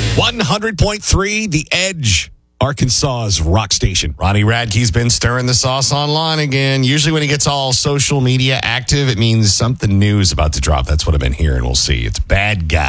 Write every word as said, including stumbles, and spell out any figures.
one hundred point three The Edge, Arkansas's rock station. Ronnie Radke's been stirring the sauce online again. Usually when he gets all social media active, it means something new is about to drop. That's what I've been hearing. We'll see. It's Bad Guy.